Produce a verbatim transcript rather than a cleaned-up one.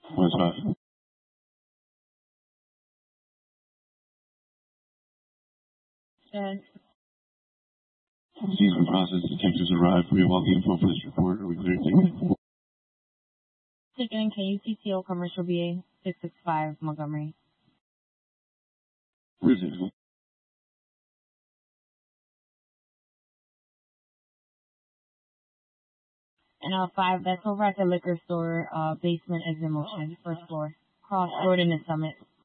West five. Yes. Season process. Detectives arrived. We have all the info for this report. Are we clear to take it? Taken, can you C T O commercial B A six six five Montgomery? Where's it? And uh five, that's over at the liquor store, uh basement exit motion, first floor. Cross Jordan and Summit.